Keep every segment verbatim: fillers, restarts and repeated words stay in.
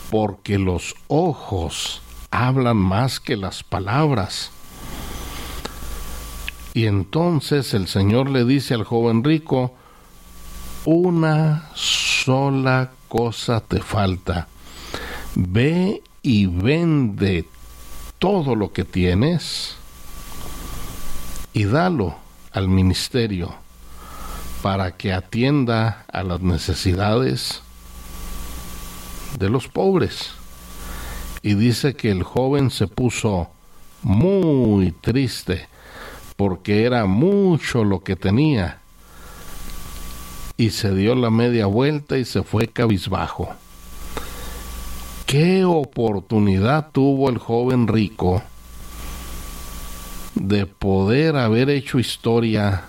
porque los ojos hablan más que las palabras. Y entonces el Señor le dice al joven rico, una sola cosa te falta. Ve y vende todo lo que tienes y dalo al ministerio para que atienda a las necesidades de los pobres. Y dice que el joven se puso muy triste porque era mucho lo que tenía y se dio la media vuelta y se fue cabizbajo. ¿Qué oportunidad tuvo el joven rico de poder haber hecho historia?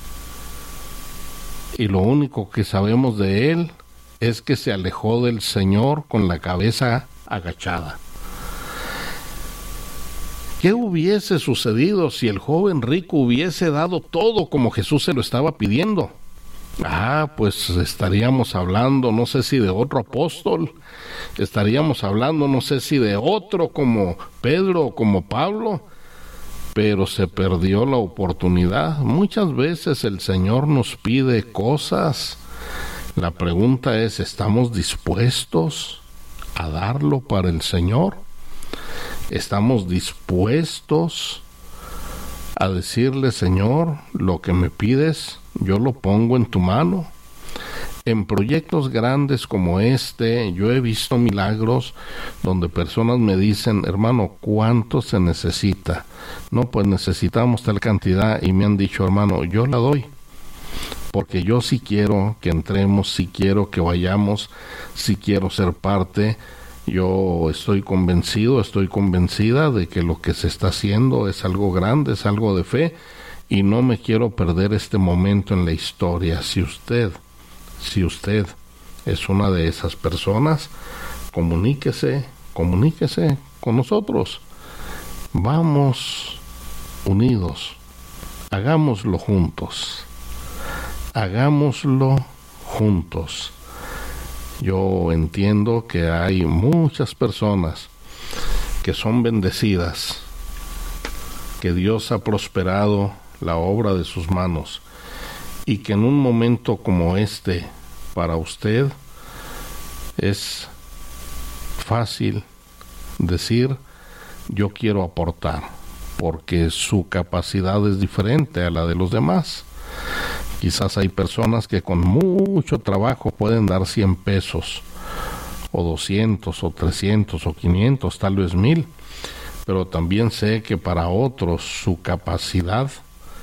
Y lo único que sabemos de él es que se alejó del Señor con la cabeza agachada. ¿Qué hubiese sucedido si el joven rico hubiese dado todo como Jesús se lo estaba pidiendo? Ah, pues estaríamos hablando, no sé si de otro apóstol, estaríamos hablando, no sé si de otro como Pedro o como Pablo, pero se perdió la oportunidad. Muchas veces el Señor nos pide cosas. La pregunta es, ¿estamos dispuestos a darlo para el Señor? ¿Estamos dispuestos a decirle, Señor, lo que me pides, yo lo pongo en tu mano? En proyectos grandes como este, yo he visto milagros donde personas me dicen, hermano, ¿cuánto se necesita? No, pues necesitamos tal cantidad, y me han dicho, hermano, yo la doy, porque yo sí quiero que entremos, sí quiero que vayamos, sí quiero ser parte. Yo estoy convencido, estoy convencida de que lo que se está haciendo es algo grande, es algo de fe, y no me quiero perder este momento en la historia. Si usted, si usted es una de esas personas, comuníquese, comuníquese con nosotros. Vamos unidos, hagámoslo juntos, hagámoslo juntos. Yo entiendo que hay muchas personas que son bendecidas, que Dios ha prosperado la obra de sus manos, y que en un momento como este, para usted, es fácil decir, yo quiero aportar, porque su capacidad es diferente a la de los demás. Quizás hay personas que con mucho trabajo pueden dar cien pesos, o doscientos, o trescientos, o quinientos, tal vez mil, pero también sé que para otros su capacidad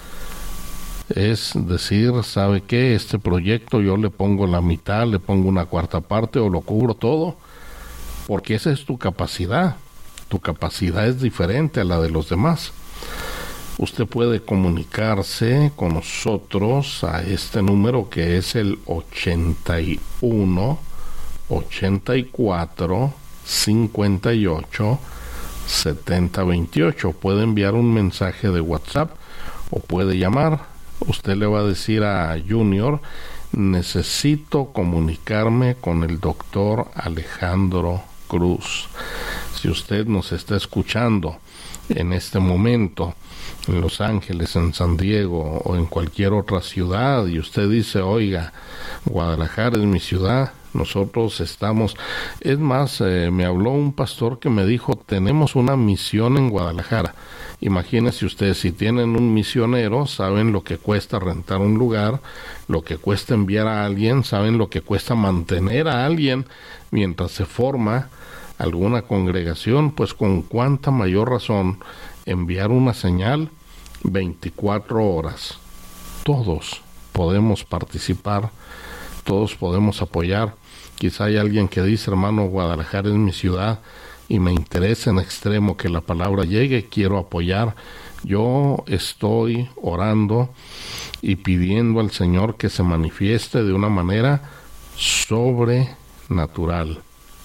es decir, ¿sabe qué? Este proyecto yo le pongo la mitad, le pongo una cuarta parte, o lo cubro todo, porque esa es tu capacidad. Tu capacidad es diferente a la de los demás. Usted puede comunicarse con nosotros a este número que es el ochenta y uno, ochenta y cuatro, cincuenta y ocho, setenta veintiocho. Puede enviar un mensaje de WhatsApp o puede llamar. Usted le va a decir a Junior, necesito comunicarme con el doctor Alejandro Cruz. Si usted nos está escuchando en este momento en Los Ángeles, en San Diego o en cualquier otra ciudad, y usted dice, oiga, Guadalajara es mi ciudad, nosotros estamos, es más, eh, me habló un pastor que me dijo, tenemos una misión en Guadalajara. Imagínense ustedes, si tienen un misionero, saben lo que cuesta rentar un lugar, lo que cuesta enviar a alguien, saben lo que cuesta mantener a alguien mientras se forma alguna congregación, pues con cuánta mayor razón enviar una señal veinticuatro horas. Todos podemos participar, todos podemos apoyar. Quizá hay alguien que dice, hermano, Guadalajara es mi ciudad y me interesa en extremo que la palabra llegue, quiero apoyar. Yo estoy orando y pidiendo al Señor que se manifieste de una manera sobrenatural.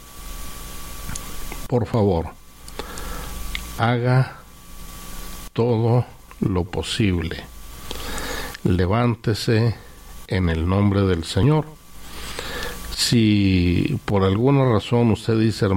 Por favor, haga todo lo posible. Levántese en el nombre del Señor. Si por alguna razón usted dice, hermano,